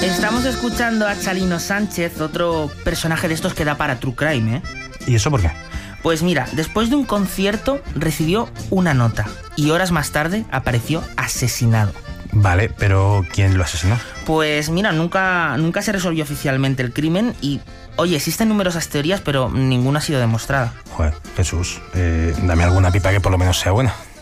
Estamos escuchando a Chalino Sánchez, otro personaje de estos que da para True Crime, ¿eh? ¿Y eso por qué? Pues mira, después de un concierto recibió una nota y horas más tarde apareció asesinado. Vale, pero ¿quién lo asesinó? Pues mira, nunca se resolvió oficialmente el crimen y, oye, existen numerosas teorías, pero ninguna ha sido demostrada. Joder, Jesús, dame alguna pipa que por lo menos sea buena.